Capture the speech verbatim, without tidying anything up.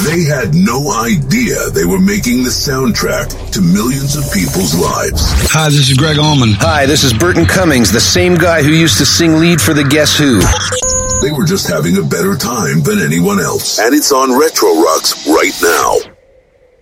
They had no idea they were making the soundtrack to millions of people's lives. Hi, this is Greg Allman. Hi, this is Burton Cummings, the same guy who used to sing lead for the Guess Who. They were just having a better time than anyone else. And it's on Retro Rocks right now.